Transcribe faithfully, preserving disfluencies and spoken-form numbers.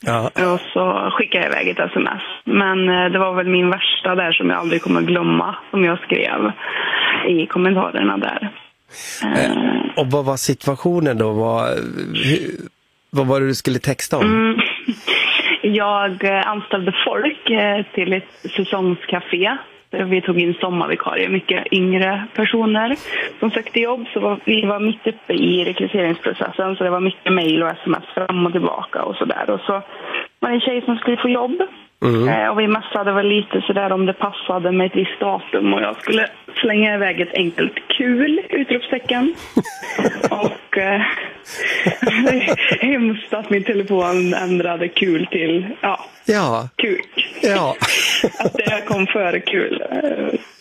Ja. Och så skickade jag iväg ett sms. Men eh, det var väl min värsta där som jag aldrig kommer glömma, som jag skrev i kommentarerna där. Eh, och vad var situationen då? Vad, hur, vad var det du skulle texta om? Mm. Jag eh, anställde folk eh, till ett säsongscafé. Vi tog in sommarvikarier, mycket yngre personer som sökte jobb. Så var, vi var mitt uppe i rekryteringsprocessen, så det var mycket mejl och sms fram och tillbaka och sådär. Och så var det en tjej som skulle få jobb. Mm. Eh, och vi messade väl lite sådär om det passade med ett visst datum. Och jag skulle slänga iväg ett enkelt kul, utropstecken. och eh, det är hemskt att min telefon ändrade kul till ja, ja. kul. Ja. Att det kom före kul.